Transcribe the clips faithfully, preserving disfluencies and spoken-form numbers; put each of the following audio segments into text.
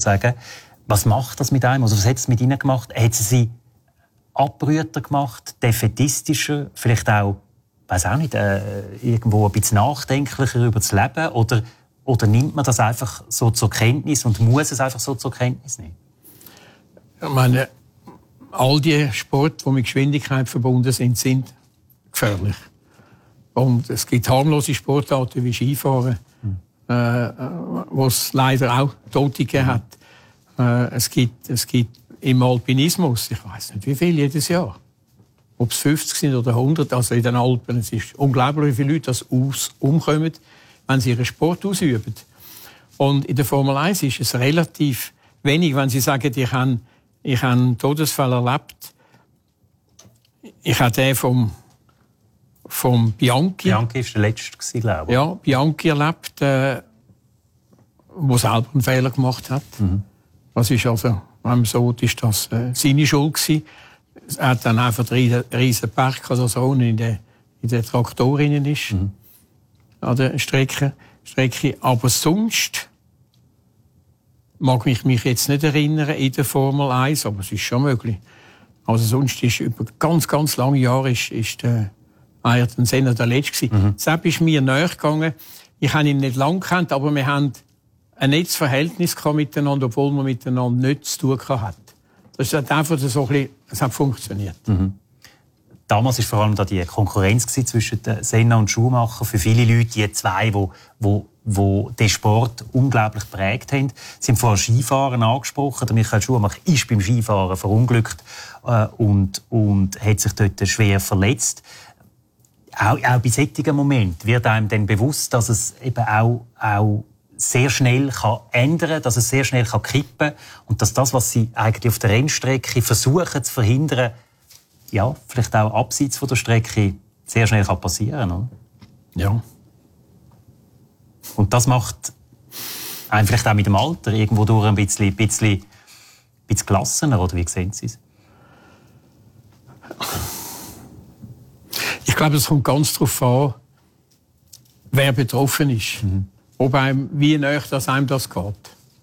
sozusagen. Was macht das mit einem? Also was hat es mit ihnen gemacht? Hat sie sie abbrüter gemacht, defätistischer, vielleicht auch, weiß auch nicht, äh, irgendwo ein bisschen nachdenklicher über das Leben? Oder, oder nimmt man das einfach so zur Kenntnis und muss es einfach so zur Kenntnis nehmen? Ich meine, all die Sporte, die mit Geschwindigkeit verbunden sind, sind gefährlich. Und es gibt harmlose Sportarten wie Skifahren, mhm. äh, wo es leider auch Tote gegeben hat. Äh, es gibt, es gibt im Alpinismus, ich weiß nicht wie viel jedes Jahr, ob es fünfzig sind oder hundert, also in den Alpen, es ist unglaublich, wie viele Leute das aus, umkommen, wenn sie ihren Sport ausüben. Und in der Formel eins ist es relativ wenig, wenn sie sagen, ich habe, ich habe einen Todesfall erlebt. Ich habe den vom vom Bianchi. Bianchi war der letzte, glaube ich. Ja, Bianchi erlebt, äh, der selber einen Fehler gemacht hat. Mhm. Das ist also, wenn man so ist das äh, seine Schuld gewesen. Er hat dann einfach einen riesen Berg oder so in der, in der Traktor innen ist. Mhm. An der Strecke, Strecke. Aber sonst mag ich mich jetzt nicht erinnern in der Formel eins, aber es ist schon möglich. Also sonst ist über ganz, ganz lange Jahre ist, ist der Ayrton Senna der Letzte gewesen. Mhm. Sepp ist mir näher gegangen. Ich habe ihn nicht lange gekannt, aber wir haben ein nettes Verhältnis miteinander, obwohl wir miteinander nichts zu tun hatten. Das hat einfach so ein bisschen, es hat funktioniert. Mhm. Damals war vor allem da die Konkurrenz zwischen Senna und Schumacher. Für viele Leute, die zwei, die, die, die den Sport unglaublich geprägt haben. Sie haben vorher Skifahren angesprochen. Der Michael Schumacher ist beim Skifahren verunglückt äh, und, und hat sich dort schwer verletzt. Auch, auch bei solchen Momenten wird einem dann bewusst, dass es eben auch, auch sehr schnell kann ändern kann, dass es sehr schnell kann kippen kann und dass das, was sie eigentlich auf der Rennstrecke versuchen zu verhindern, ja, vielleicht auch abseits von der Strecke sehr schnell kann passieren, oder? Ja. Und das macht einen vielleicht auch mit dem Alter irgendwo durch ein bisschen, ein bisschen, ein bisschen gelassener, oder wie sehen Sie es? Ich glaube, es kommt ganz darauf an, wer betroffen ist. Mhm. Ob einem, wie nahe dass einem das geht.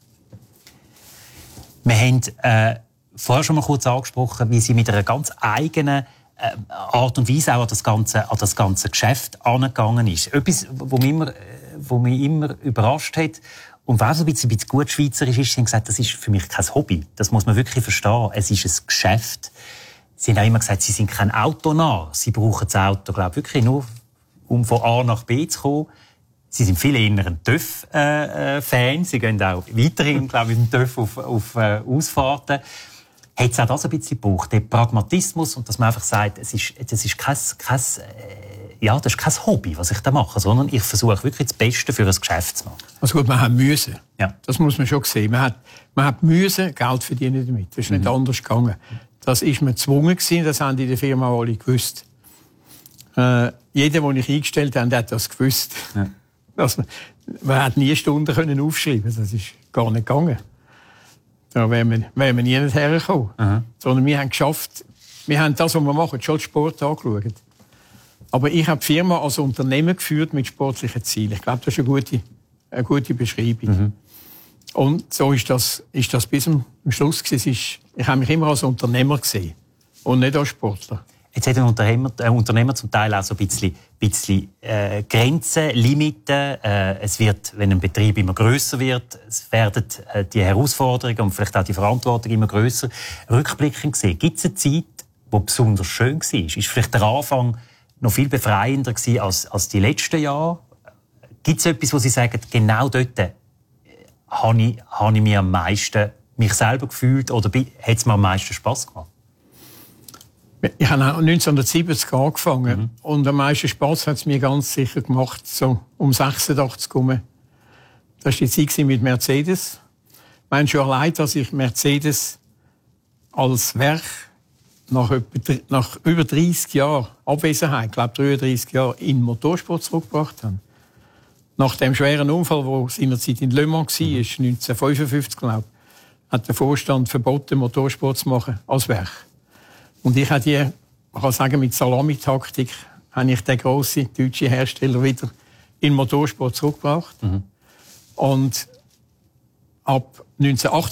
Wir haben äh, vorher schon mal kurz angesprochen, wie Sie mit einer ganz eigenen äh, Art und Weise auch an das ganze, an das ganze Geschäft angegangen ist. Etwas, was mich immer, wo mich immer überrascht hat. Und wer so ein bisschen, ein bisschen gut schweizerisch ist, haben gesagt, das ist für mich kein Hobby. Das muss man wirklich verstehen. Es ist ein Geschäft. Sie haben auch immer gesagt, Sie sind kein Autonah. Sie brauchen das Auto, glaube ich, wirklich nur, um von A nach B zu kommen. Sie sind viel eher ein TÜV-Fan. Sie gehen auch weiterhin, glaube ich, mit dem TÜV auf, auf äh, Ausfahrten. Hat es auch das ein bisschen gebraucht, der Pragmatismus, und dass man einfach sagt, es ist, das ist kein, kein, äh, ja, das ist kein Hobby, was ich da mache, sondern ich versuche wirklich das Beste für ein Geschäft zu machen. Also gut, man hat müssen. Ja. Das muss man schon sehen. Man hat, man hat müssen Geld verdienen damit. Das ist mhm. nicht anders gegangen. Das ist man gezwungen gewesen, das haben die in der Firma alle gewusst. Äh, jeder, den ich eingestellt habe, hat das gewusst. Ja. Das, man hat nie Stunden können aufschreiben. Das ist gar nicht gegangen. Da wären wir, wären wir nie nicht hergekommen. Mhm. Sondern wir haben geschafft, wir haben das, was wir machen, schon Sport angeschaut. Aber ich habe die Firma als Unternehmen geführt mit sportlichen Zielen. Ich glaube, das ist eine gute, eine gute Beschreibung. Mhm. Und so ist das, ist das bis zum Schluss gewesen. Ist, ich habe mich immer als Unternehmer gesehen und nicht als Sportler. Jetzt hat ein Unternehmer, ein Unternehmer zum Teil auch so ein bisschen, bisschen äh, Grenzen, Limiten. Äh, es wird, wenn ein Betrieb immer grösser wird, es werden äh, die Herausforderungen und vielleicht auch die Verantwortung immer grösser. Rückblickend gesehen, gibt es eine Zeit, die besonders schön war? Ist vielleicht der Anfang noch viel befreiender gewesen als, als die letzten Jahre? Gibt es etwas, wo Sie sagen, genau dort äh, habe ich, habe ich mich am meisten mich selber gefühlt oder hat es mir am meisten Spass gemacht? Ich habe neunzehnhundertsiebzig angefangen mhm. und am meisten Spass hat es mir ganz sicher gemacht, so um sechsundachtzig herum. Das war die Zeit mit Mercedes. Ich meine schon allein, dass ich Mercedes als Werk nach, etwa, nach über dreissig Jahren Abwesenheit, ich glaube dreiunddreissig Jahre, in den Motorsport zurückgebracht habe. Nach dem schweren Unfall, der seinerzeit in Le Mans war, mhm. neunzehnhundertfünfundfünfzig, glaube ich, hat der Vorstand verboten, Motorsport zu machen als Werk. Und ich habe die, man kann sagen, mit Salamitaktik, habe ich den grossen deutschen Hersteller wieder in den Motorsport zurückgebracht. Mhm. Und ab neunzehnhundertachtundachtzig